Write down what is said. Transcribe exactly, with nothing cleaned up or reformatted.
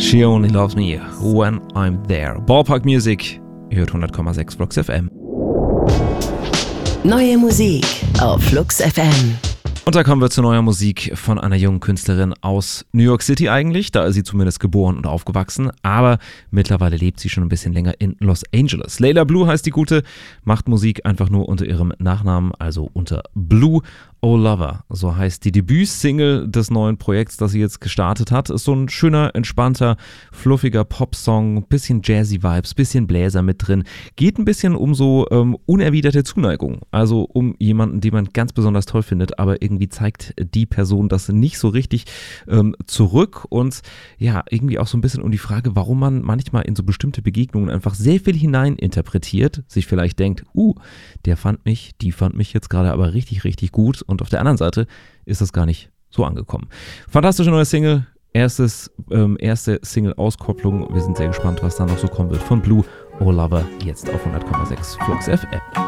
She only loves me when I'm there. Ballpark Music, ihr hört hundert Komma sechs Flux F M. Neue Musik auf Flux F M. Und da kommen wir zu neuer Musik von einer jungen Künstlerin aus New York City eigentlich. Da ist sie zumindest geboren und aufgewachsen. Aber mittlerweile lebt sie schon ein bisschen länger in Los Angeles. Layla Blue heißt die Gute, macht Musik einfach nur unter ihrem Nachnamen, also unter Blue. Oh Lover, so heißt die Debütsingle des neuen Projekts, das sie jetzt gestartet hat. Ist so ein schöner, entspannter, fluffiger Popsong, bisschen Jazzy-Vibes, bisschen Bläser mit drin. Geht ein bisschen um so ähm, unerwiderte Zuneigung, also um jemanden, den man ganz besonders toll findet, aber irgendwie zeigt die Person das nicht so richtig ähm, zurück und ja, irgendwie auch so ein bisschen um die Frage, warum man manchmal in so bestimmte Begegnungen einfach sehr viel hineininterpretiert, sich vielleicht denkt, uh, der fand mich, die fand mich jetzt gerade aber richtig, richtig gut. Und auf der anderen Seite ist das gar nicht so angekommen. Fantastische neue Single, erstes, ähm, erste Single-Auskopplung. Wir sind sehr gespannt, was da noch so kommen wird von Blue. Oh Lover, jetzt auf hundert Komma sechs Flux F M.